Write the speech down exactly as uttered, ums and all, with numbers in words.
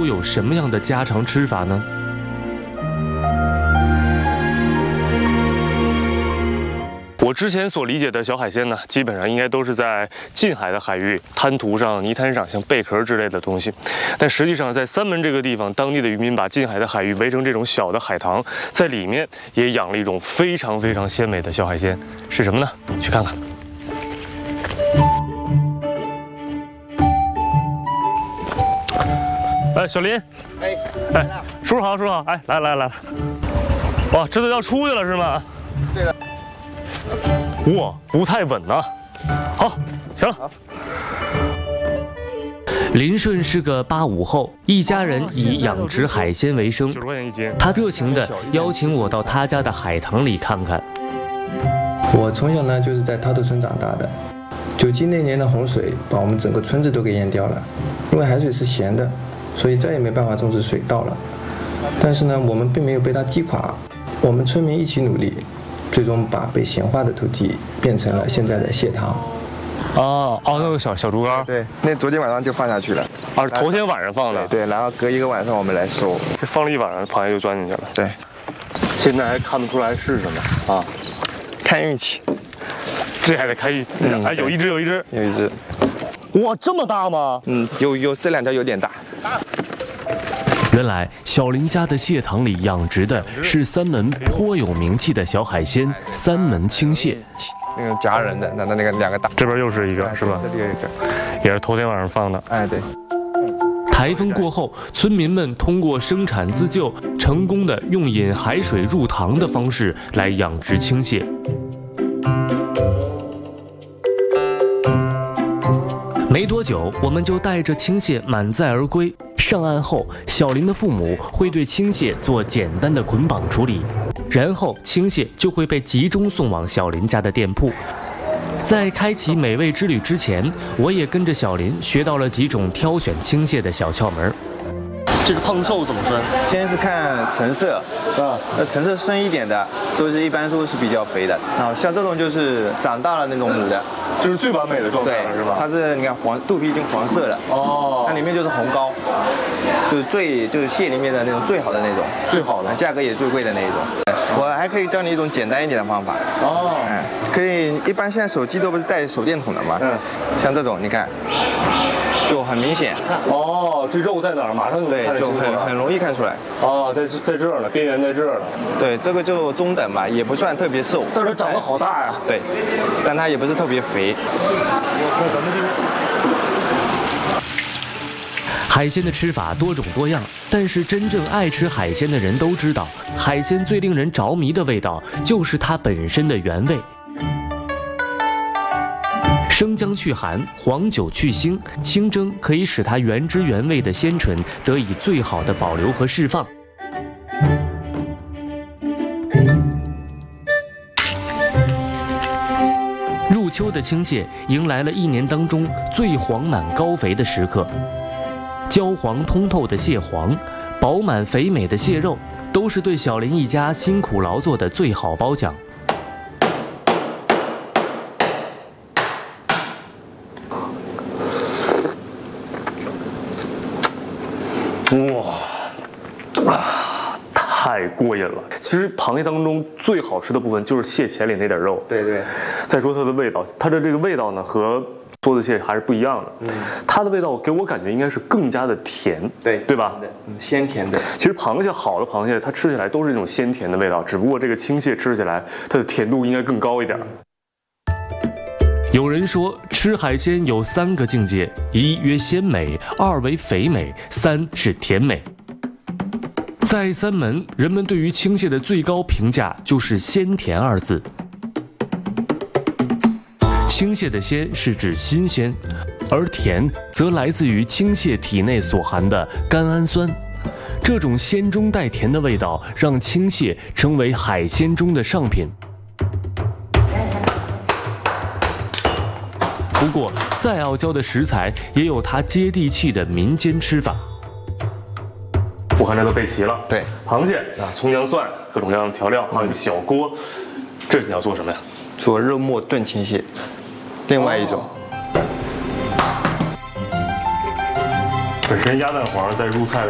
都有什么样的家常吃法呢？我之前所理解的小海鲜呢，基本上应该都是在近海的海域、滩涂上、泥滩上，像贝壳之类的东西。但实际上，在三门这个地方，当地的渔民把近海的海域围成这种小的海塘，在里面也养了一种非常非常鲜美的小海鲜，是什么呢？去看看。哎，小林， 哎， 哎，叔叔好，叔叔好，哎，来来来，哇，这都要出去了是吗？ 对的。 哇，不太稳呐。好，行了。林顺是个八五后，一家人以养殖海鲜为生。九十块钱一斤。他热情地邀请我到他家的海塘里看看。 我从小呢就是在涛头村长大的。九七那年的洪水把我们整个村子都给淹掉了，因为海水是咸的，所以再也没办法种植水稻了。但是呢，我们并没有被它击垮，我们村民一起努力。最终把被咸化的土地变成了现在的蟹塘。 哦哦，那个小小竹竿。 对，那昨天晚上就放下去了。 啊，头天晚上放的。 对, 对，然后隔一个晚上我们来收。 这放了一晚上，螃蟹就钻进去了。 对。 现在还看不出来是什么啊？ 看运气。 这还得看运气。嗯、哎，有一只，有一只， 有一只。 哇，这么大吗？ 嗯，有有这两条有点大。 原来小林家的蟹塘里养殖的是三门颇有名气的小海鲜——三门青蟹。 那个夹人的，那那那个两个大。这边又是一个，是吧？这里有一个， 也是头天晚上放的。 哎，对。 台风过后，村民们通过生产自救，成功的用引海水入塘的方式来养殖青蟹。没多久，我们就带着青蟹满载而归。上岸后，小林的父母会对青蟹做简单的捆绑处理，然后青蟹就会被集中送往小林家的店铺。在开启美味之旅之前，我也跟着小林学到了几种挑选青蟹的小窍门。这个胖瘦怎么分？ 先是看成色，啊，那成色深一点的，都是一般说是比较肥的。然后像这种就是长大了那种母的， 这是最完美的状态了，是吧？ 它是你看黄肚皮已经黄色了，哦，它里面就是红膏，就是最就是蟹里面的那种最好的那种， 最好的， 价格也最贵的那一种。我还可以教你一种简单一点的方法，哦，嗯，可以，一般现在手机都不是带手电筒的嘛，嗯，像这种你看。就很明显哦，这肉在哪儿？马上就对，就很很容易看出来。 哦，在在这儿呢，边缘在这儿呢。 对，这个就中等吧，也不算特别瘦， 但是长得好大呀。 对，但它也不是特别肥。 海鲜的吃法多种多样，但是真正爱吃海鲜的人都知道，海鲜最令人着迷的味道就是它本身的原味。生姜去寒，黄酒去腥，清蒸可以使它原汁原味的鲜醇得以最好的保留和释放。入秋的青蟹迎来了一年当中最黄满高肥的时刻，焦黄通透的蟹黄，饱满肥美的蟹肉，都是对小林一家辛苦劳作的最好褒奖。哇，啊，太过瘾了！其实螃蟹当中最好吃的部分就是蟹钳里那点肉。 对对。 再说它的味道，它的这个味道呢和梭子蟹还是不一样的。嗯。它的味道给我感觉应该是更加的甜。对。对吧？ 对，嗯，鲜甜的。 其实螃蟹好的螃蟹，它吃起来都是这种鲜甜的味道，只不过这个青蟹吃起来它的甜度应该更高一点。有人说，吃海鲜有三个境界：一曰鲜美，二为肥美，三是甜美。在三门，人们对于青蟹的最高评价就是鲜甜二字。青蟹的鲜是指新鲜，而甜则来自于青蟹体内所含的甘氨酸。这种鲜中带甜的味道，让青蟹成为海鲜中的上品。不过，再傲娇的食材也有它接地气的民间吃法。我看这都备齐了， 对， 螃蟹啊，葱姜蒜，各种各样的调料，还有一个小锅。这是你要做什么呀？ 做肉末炖青蟹，另外一种。 本身鸭蛋黄在入菜的